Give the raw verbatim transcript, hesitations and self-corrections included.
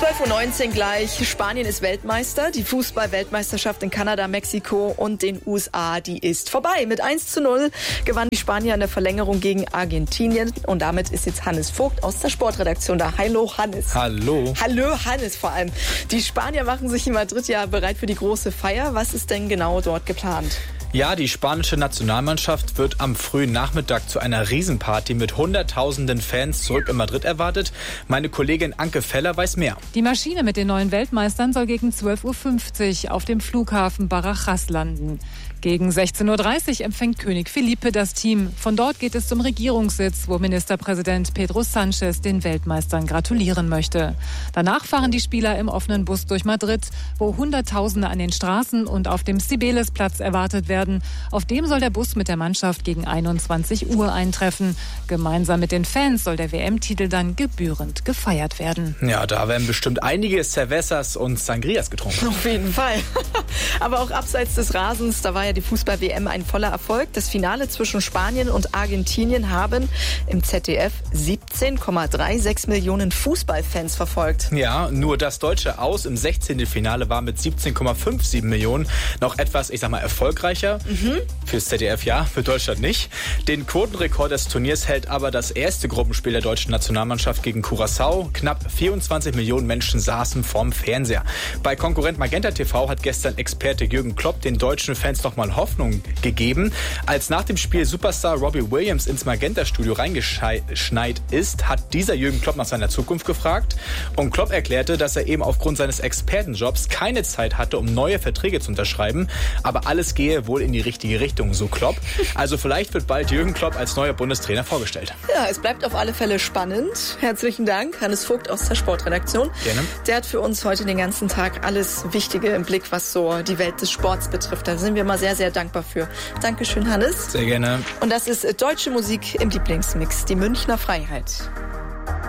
zwölf Uhr neunzehn gleich. Spanien ist Weltmeister. Die Fußball-Weltmeisterschaft in Kanada, Mexiko und den U S A, die ist vorbei. Mit eins zu null gewann die Spanier in der Verlängerung gegen Argentinien. Und damit ist jetzt Hannes Vogt aus der Sportredaktion da. Hallo Hannes. Hallo. Hallo Hannes vor allem. Die Spanier machen sich in Madrid ja bereit für die große Feier. Was ist denn genau dort geplant? Ja, die spanische Nationalmannschaft wird am frühen Nachmittag zu einer Riesenparty mit hunderttausenden Fans zurück in Madrid erwartet. Meine Kollegin Anke Feller weiß mehr. Die Maschine mit den neuen Weltmeistern soll gegen zwölf Uhr fünfzig auf dem Flughafen Barajas landen. Gegen sechzehn Uhr dreißig empfängt König Felipe das Team. Von dort geht es zum Regierungssitz, wo Ministerpräsident Pedro Sánchez den Weltmeistern gratulieren möchte. Danach fahren die Spieler im offenen Bus durch Madrid, wo Hunderttausende an den Straßen und auf dem Cibeles-Platz erwartet werden. Auf dem soll der Bus mit der Mannschaft gegen einundzwanzig Uhr eintreffen. Gemeinsam mit den Fans soll der W M-Titel dann gebührend gefeiert werden. Ja, da werden bestimmt einige Cervezas und Sangrias getrunken. Auf jeden Fall. Aber auch abseits des Rasens, da war ja die Fußball-W M ein voller Erfolg. Das Finale zwischen Spanien und Argentinien haben im Z D F siebzehn Komma sechsunddreißig Millionen Fußballfans verfolgt. Ja, nur das deutsche Aus im sechzehnten Finale war mit siebzehn Komma siebenundfünfzig Millionen noch etwas, ich sag mal, erfolgreicher. Mhm. Fürs Z D F ja, für Deutschland nicht. Den Quotenrekord des Turniers hält aber das erste Gruppenspiel der deutschen Nationalmannschaft gegen Curaçao. Knapp vierundzwanzig Millionen Menschen saßen vorm Fernseher. Bei Konkurrent Magenta T V hat gestern Experte Jürgen Klopp den deutschen Fans noch mal Hoffnung gegeben. Als nach dem Spiel Superstar Robbie Williams ins Magenta-Studio reingeschneit ist, hat dieser Jürgen Klopp nach seiner Zukunft gefragt. Und Klopp erklärte, dass er eben aufgrund seines Expertenjobs keine Zeit hatte, um neue Verträge zu unterschreiben. Aber alles gehe wohl in die richtige Richtung, so Klopp. Also vielleicht wird bald Jürgen Klopp als neuer Bundestrainer vorgestellt. Ja, es bleibt auf alle Fälle spannend. Herzlichen Dank, Hannes Vogt aus der Sportredaktion. Gerne. Der hat für uns heute den ganzen Tag alles Wichtige im Blick, was so die Welt des Sports betrifft. Da sind wir mal sehr, sehr dankbar für. Dankeschön, Hannes. Sehr gerne. Und das ist deutsche Musik im Lieblingsmix, die Münchner Freiheit.